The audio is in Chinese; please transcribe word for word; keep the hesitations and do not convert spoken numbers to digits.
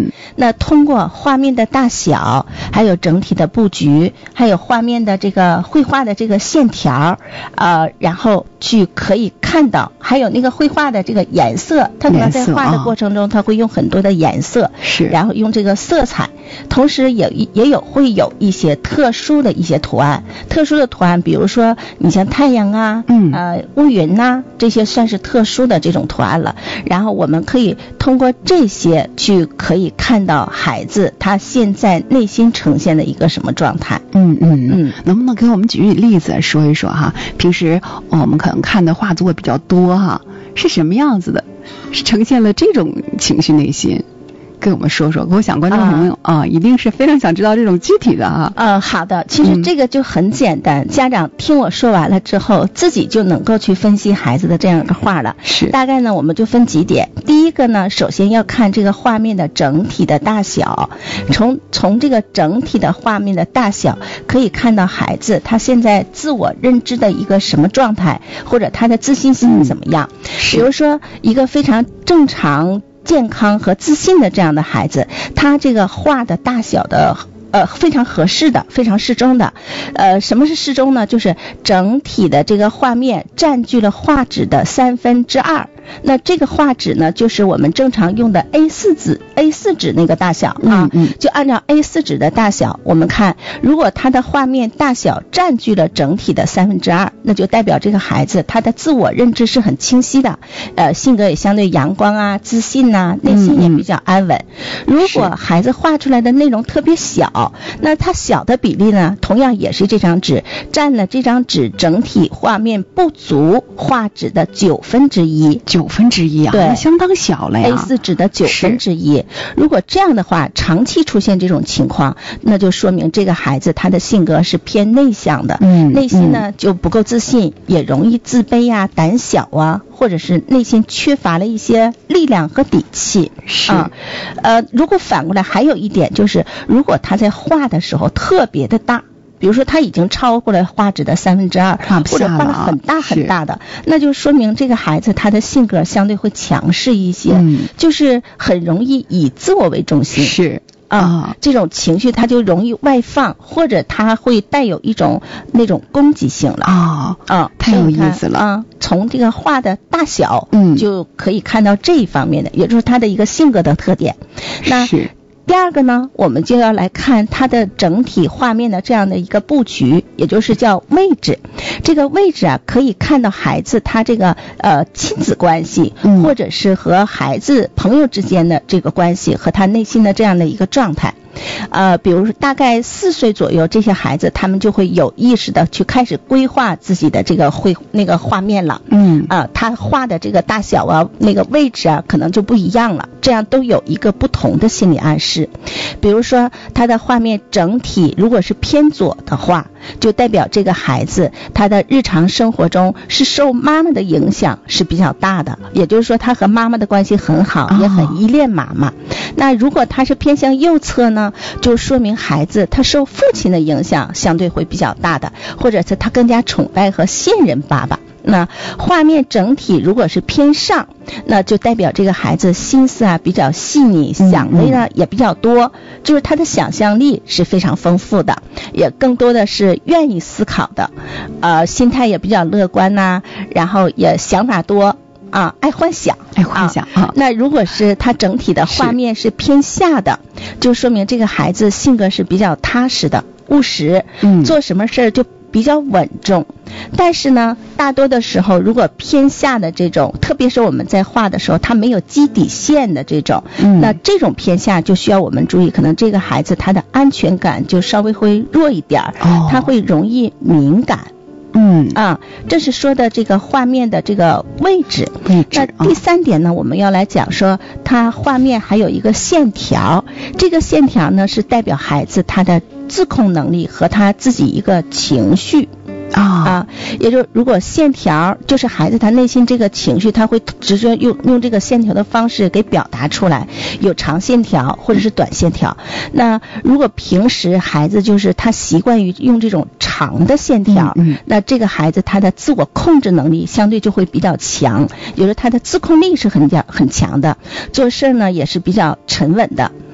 嗯， 那通过画面的大小，还有整体的布局，还有画面的这个绘画的这个线条，呃，然后去可以看到，还有那个绘画的这个颜色，它可能在画的过程中，它会用很多的颜色， 是， 然后用这个色彩，同时也也有会有一些特殊的一些图案，特殊的图案，比如说你像太阳啊， 嗯， 呃，乌云呐、啊，这些算是特殊的这种图案了。然后我们可以通过这些去可以看到孩子他现在内心呈现的一个什么状态。 嗯嗯嗯，能不能给我们举举例子说一说哈？平时我们可能看的画作比较多哈，是什么样子的？是呈现了这种情绪内心？跟我们说说，我想观众朋友啊、呃，一定是非常想知道这种具体的啊。 呃，好的，其实这个就很简单，嗯、家长听我说完了之后，自己就能够去分析孩子的这样一个画了。 是， 大概呢，我们就分几点。第一个呢，首先要看这个画面的整体的大小，从从这个整体的画面的大小，可以看到孩子他现在自我认知的一个什么状态，或者他的自信心怎么样。嗯、比如说一个非常正常、健康和自信的这样的孩子，他这个画的大小的呃非常合适的，非常适中的。呃，什么是适中呢？就是整体的这个画面占据了画纸的三分之二。那这个画纸呢，就是我们正常用的 A 四 纸 A 四 纸那个大小啊， 嗯嗯， 就按照 A 四 纸的大小，我们看，如果它的画面大小占据了整体的三分之二，那就代表这个孩子他的自我认知是很清晰的，呃，性格也相对阳光啊，自信呐、啊，内心也比较安稳。嗯嗯，如果孩子画出来的内容特别小，那它小的比例呢，同样也是这张纸占了这张纸整体画面不足画纸的九分之一。 九分之一啊， 对， 相当小了呀。 A 四 纸的九分之一。如果这样的话，长期出现这种情况，那就说明这个孩子他的性格是偏内向的， 嗯， 内心呢、嗯、就不够自信，也容易自卑啊、胆小啊，或者是内心缺乏了一些力量和底气。 是啊，呃，如果反过来还有一点就是，如果他在画的时候特别的大。比如说他已经超过了画纸的三分之二，或者画了很大很大的，那就说明这个孩子他的性格相对会强势一些， 嗯， 就是很容易以自我为中心。 是啊、呃，这种情绪他就容易外放，或者他会带有一种那种攻击性了。 啊、 哦、啊， 太有意思了啊！从这个画的大小， 嗯， 就可以看到这一方面的，也就是他的一个性格的特点。那是。 第二个呢，我们就要来看它的整体画面的这样的一个布局，也就是叫位置。这个位置啊，可以看到孩子他这个呃亲子关系， 嗯， 或者是和孩子朋友之间的这个关系和他内心的这样的一个状态。呃，比如说大概四岁左右，这些孩子他们就会有意识的去开始规划自己的这个绘那个画面了。 嗯啊、呃，他画的这个大小啊，那个位置啊，可能就不一样了。这样都有一个不同的心理暗示。比如说，他的画面整体如果是偏左的话，就代表这个孩子他的日常生活中是受妈妈的影响是比较大的，也就是说他和妈妈的关系很好， 哦、 也很依恋妈妈。那如果他是偏向右侧呢，就说明孩子他受父亲的影响相对会比较大的，或者是他更加崇拜和信任爸爸。那画面整体如果是偏上，那就代表这个孩子心思啊比较细腻，想的呢也比较多，就是他的想象力是非常丰富的，也更多的是愿意思考的，呃，心态也比较乐观呐、啊，然后也想法多啊，爱幻想， 爱幻想啊。 那如果是他整体的画面是偏下的，就说明这个孩子性格是比较踏实的、务实， 嗯， 做什么事儿就比较稳重。但是呢，大多的时候如果偏下的这种，特别是我们在画的时候他没有基底线的这种、嗯、那这种偏下就需要我们注意，可能这个孩子他的安全感就稍微会弱一点， 哦， 他会容易敏感。 嗯啊，这是说的这个画面的这个位置。 位置。 那第三点呢，我们要来讲说，它画面还有一个线条，这个线条呢是代表孩子他的自控能力和他自己一个情绪。 啊、哦、 啊，也就如果线条就是孩子他内心这个情绪，他会直接用用这个线条的方式给表达出来，有长线条或者是短线条。那如果平时孩子就是他习惯于用这种长的线条， 嗯嗯， 那这个孩子他的自我控制能力相对就会比较强，也就是他的自控力是很很强的，做事呢也是比较沉稳的。